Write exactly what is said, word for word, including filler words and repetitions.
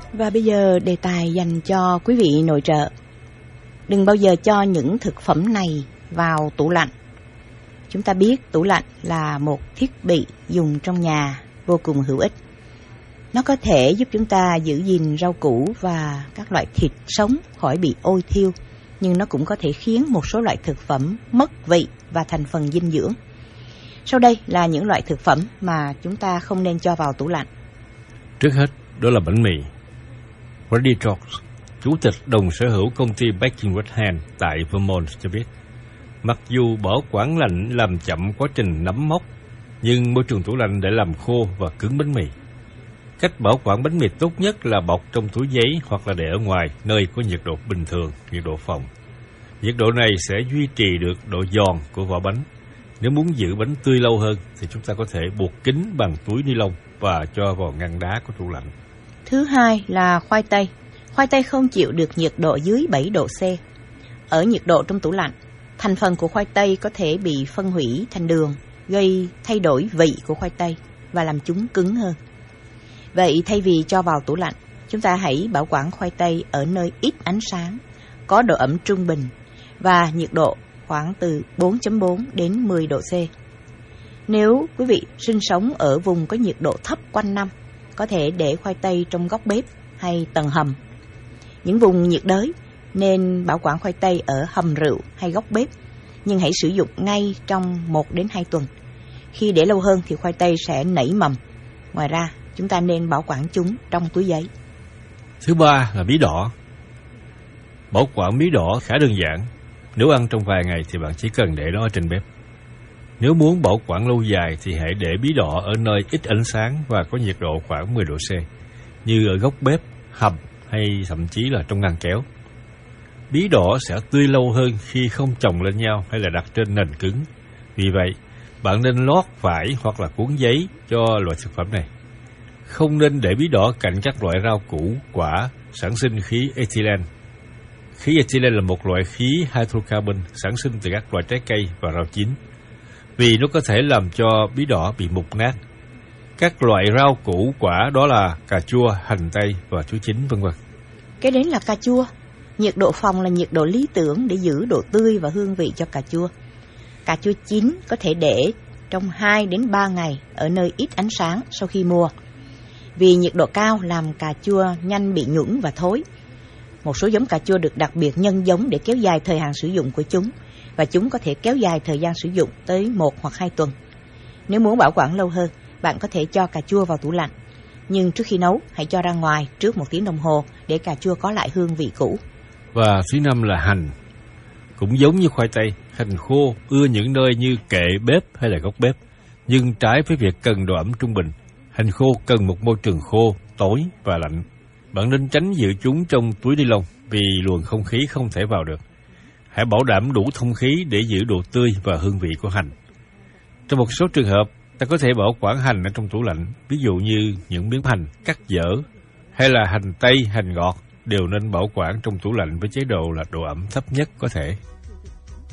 Và bây giờ đề tài dành cho quý vị nội trợ. Đừng bao giờ cho những thực phẩm này vào tủ lạnh. Chúng ta biết tủ lạnh là một thiết bị dùng trong nhà vô cùng hữu ích. Nó có thể giúp chúng ta giữ gìn rau củ và các loại thịt sống khỏi bị ôi thiêu, nhưng nó cũng có thể khiến một số loại thực phẩm mất vị và thành phần dinh dưỡng. Sau đây là những loại thực phẩm mà chúng ta không nên cho vào tủ lạnh. Trước hết, đó là bánh mì. Randy George, chủ tịch đồng sở hữu công ty Baking Red Hand tại Vermont cho biết, mặc dù bảo quản lạnh làm chậm quá trình nấm mốc, nhưng môi trường tủ lạnh để làm khô và cứng bánh mì. Cách bảo quản bánh mì tốt nhất là bọc trong túi giấy hoặc là để ở ngoài, nơi có nhiệt độ bình thường, nhiệt độ phòng. Nhiệt độ này sẽ duy trì được độ giòn của vỏ bánh. Nếu muốn giữ bánh tươi lâu hơn thì chúng ta có thể buộc kín bằng túi ni lông và cho vào ngăn đá của tủ lạnh. Thứ hai là khoai tây. Khoai tây không chịu được nhiệt độ dưới bảy độ C. Ở nhiệt độ trong tủ lạnh, thành phần của khoai tây có thể bị phân hủy thành đường, gây thay đổi vị của khoai tây và làm chúng cứng hơn. Vậy thay vì cho vào tủ lạnh, chúng ta hãy bảo quản khoai tây ở nơi ít ánh sáng, có độ ẩm trung bình và nhiệt độ khoảng từ bốn chấm bốn đến mười độ C. Nếu quý vị sinh sống ở vùng có nhiệt độ thấp quanh năm, có thể để khoai tây trong góc bếp hay tầng hầm. Những vùng nhiệt đới nên bảo quản khoai tây ở hầm rượu hay góc bếp, nhưng hãy sử dụng ngay trong một đến hai tuần. Khi để lâu hơn thì khoai tây sẽ nảy mầm. Ngoài ra, chúng ta nên bảo quản chúng trong túi giấy. Thứ ba là bí đỏ. Bảo quản bí đỏ khá đơn giản. Nếu ăn trong vài ngày thì bạn chỉ cần để nó ở trên bếp. Nếu muốn bảo quản lâu dài thì hãy để bí đỏ ở nơi ít ánh sáng và có nhiệt độ khoảng mười độ C, như ở góc bếp, hầm hay thậm chí là trong ngăn kéo. Bí đỏ sẽ tươi lâu hơn khi không chồng lên nhau hay là đặt trên nền cứng. Vì vậy, bạn nên lót vải hoặc là cuốn giấy cho loại thực phẩm này. Không nên để bí đỏ cạnh các loại rau củ, quả sản sinh khí ethylene. Khí ethylene là một loại khí hydrocarbon sản sinh từ các loại trái cây và rau chín, vì nó có thể làm cho bí đỏ bị mục nát. Các loại rau củ quả đó là cà chua, hành tây và chuối chín vân vân. Cái đến là cà chua. Nhiệt độ phòng là nhiệt độ lý tưởng để giữ độ tươi và hương vị cho cà chua. Cà chua chín có thể để trong hai đến ba ngày ở nơi ít ánh sáng sau khi mua. Vì nhiệt độ cao làm cà chua nhanh bị nhũn và thối. Một số giống cà chua được đặc biệt nhân giống để kéo dài thời hạn sử dụng của chúng, và chúng có thể kéo dài thời gian sử dụng tới một hoặc hai tuần. Nếu muốn bảo quản lâu hơn, bạn có thể cho cà chua vào tủ lạnh. Nhưng trước khi nấu, hãy cho ra ngoài trước một tiếng đồng hồ để cà chua có lại hương vị cũ. Và thứ năm là hành. Cũng giống như khoai tây, hành khô ưa những nơi như kệ bếp hay là góc bếp. Nhưng trái với việc cần độ ẩm trung bình, hành khô cần một môi trường khô, tối và lạnh. Bạn nên tránh giữ chúng trong túi ni lông vì luồng không khí không thể vào được. Hãy bảo đảm đủ thông khí để giữ độ tươi và hương vị của hành. Trong một số trường hợp, ta có thể bảo quản hành ở trong tủ lạnh, ví dụ như những miếng hành cắt dở hay là hành tây, hành ngọt đều nên bảo quản trong tủ lạnh với chế độ là độ ẩm thấp nhất có thể.